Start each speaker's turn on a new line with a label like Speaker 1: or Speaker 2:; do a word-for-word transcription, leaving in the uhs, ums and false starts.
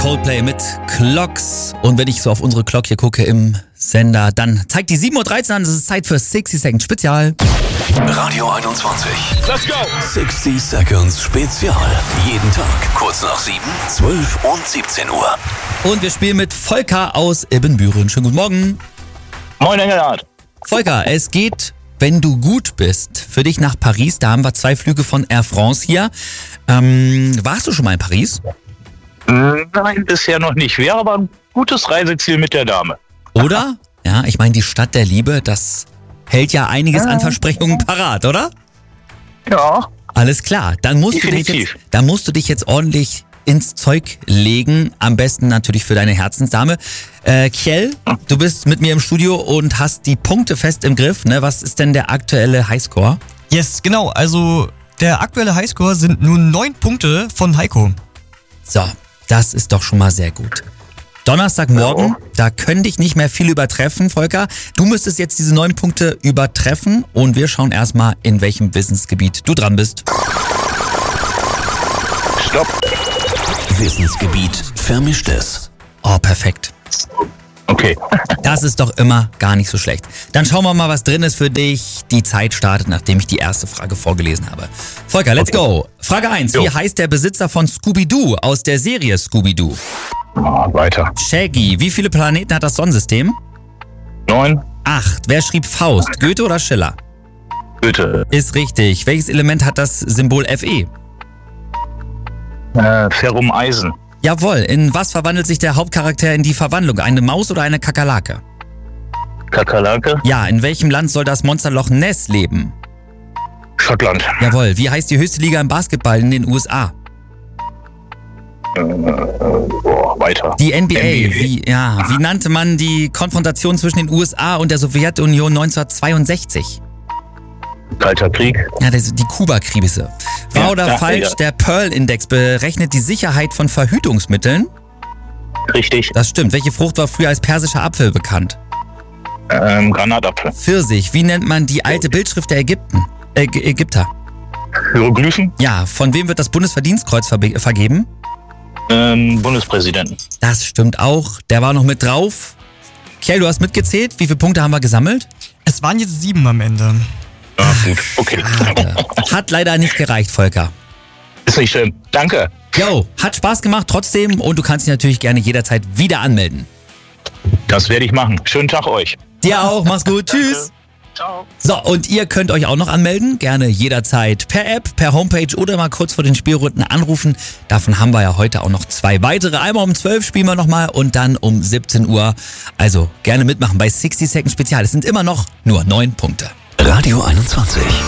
Speaker 1: Coldplay mit Clocks. Und wenn ich so auf unsere Clock hier gucke im Sender, dann zeigt die sieben Uhr dreizehn an. Es ist Zeit für sixty Seconds Spezial.
Speaker 2: Radio einundzwanzig.
Speaker 3: Let's go!
Speaker 2: sixty Seconds Spezial. Jeden Tag kurz nach sieben, zwölf und siebzehn Uhr.
Speaker 1: Und wir spielen mit Volker aus Ibbenbüren. Schönen guten Morgen.
Speaker 3: Moin, Engelhardt.
Speaker 1: Volker, es geht, wenn du gut bist, für dich nach Paris. Da haben wir zwei Flüge von Air France hier. Ähm, warst du schon mal in Paris?
Speaker 3: Nein, bisher noch nicht. Wäre aber ein gutes Reiseziel mit der Dame.
Speaker 1: Oder? Ja, ich meine, die Stadt der Liebe, das hält ja einiges an Versprechungen parat, oder?
Speaker 3: Ja.
Speaker 1: Alles klar, dann musst, du dich jetzt, dann musst du dich jetzt ordentlich ins Zeug legen. Am besten natürlich für deine Herzensdame. Äh, Kjell, du bist mit mir im Studio und hast die Punkte fest im Griff. Ne? Was ist denn der aktuelle Highscore?
Speaker 4: Yes, genau. Also der aktuelle Highscore sind nun neun Punkte von Heiko.
Speaker 1: So, das ist doch schon mal sehr gut. Donnerstagmorgen, da können dich nicht mehr viel übertreffen, Volker. Du müsstest jetzt diese neun Punkte übertreffen und wir schauen erstmal, in welchem Wissensgebiet du dran bist.
Speaker 3: Stopp.
Speaker 2: Wissensgebiet Vermischtes.
Speaker 1: Oh, perfekt.
Speaker 3: Okay.
Speaker 1: Das ist doch immer gar nicht so schlecht. Dann schauen wir mal, was drin ist für dich. Die Zeit startet, nachdem ich die erste Frage vorgelesen habe. Volker, let's go. Frage eins.
Speaker 3: Jo.
Speaker 1: Wie heißt der Besitzer von Scooby-Doo aus der Serie Scooby-Doo?
Speaker 3: Ah, weiter.
Speaker 1: Shaggy. Wie viele Planeten hat das Sonnensystem?
Speaker 3: Neun.
Speaker 1: Acht. Wer schrieb Faust? Goethe oder Schiller?
Speaker 3: Bitte.
Speaker 1: Ist richtig. Welches Element hat das Symbol Fe?
Speaker 3: Äh, Ferrum Eisen.
Speaker 1: Jawohl. In was verwandelt sich der Hauptcharakter in die Verwandlung? Eine Maus oder eine Kakerlake?
Speaker 3: Kakerlake.
Speaker 1: Ja. In welchem Land soll das Monsterloch Ness leben?
Speaker 3: Schottland.
Speaker 1: Jawohl. Wie heißt die höchste Liga im Basketball in den U S A?
Speaker 3: Äh, boah, weiter.
Speaker 1: Die N B A.
Speaker 3: N B A.
Speaker 1: Wie, ja, wie nannte man die Konfrontation zwischen den U S A und der Sowjetunion neunzehnhundertzweiundsechzig?
Speaker 3: Kalter Krieg.
Speaker 1: Ja, das, die Kuba-Krise. Wahr
Speaker 3: Ja,
Speaker 1: oder
Speaker 3: ja,
Speaker 1: falsch?
Speaker 3: ja.
Speaker 1: Der Pearl-Index berechnet die Sicherheit von Verhütungsmitteln.
Speaker 3: Richtig.
Speaker 1: Das stimmt. Welche Frucht war früher als persischer Apfel bekannt?
Speaker 3: Ähm, Granatapfel.
Speaker 1: Pfirsich. Wie nennt man die alte Bildschrift der Ägypten? Äh, G- Ägypter.
Speaker 3: Hieroglyphen.
Speaker 1: Ja, von wem wird das Bundesverdienstkreuz verbe- vergeben?
Speaker 3: Ähm, Bundespräsidenten.
Speaker 1: Das stimmt auch. Der war noch mit drauf. Kjell, du hast mitgezählt. Wie viele Punkte haben wir gesammelt?
Speaker 4: Es waren jetzt sieben am Ende.
Speaker 3: Ah, gut. Okay.
Speaker 1: Schade. Hat leider nicht gereicht, Volker.
Speaker 3: Ist nicht schlimm. Danke.
Speaker 1: Jo, hat Spaß gemacht trotzdem und du kannst dich natürlich gerne jederzeit wieder anmelden.
Speaker 3: Das werde ich machen. Schönen Tag euch.
Speaker 1: Dir auch, mach's gut, tschüss.
Speaker 3: Ciao.
Speaker 1: So, und ihr könnt euch auch noch anmelden, gerne jederzeit per App, per Homepage oder mal kurz vor den Spielrunden anrufen. Davon haben wir ja heute auch noch zwei weitere. Einmal um zwölf spielen wir nochmal und dann um siebzehn Uhr. Also gerne mitmachen bei sixty Seconds Spezial. Es sind immer noch nur neun Punkte.
Speaker 2: Radio einundzwanzig.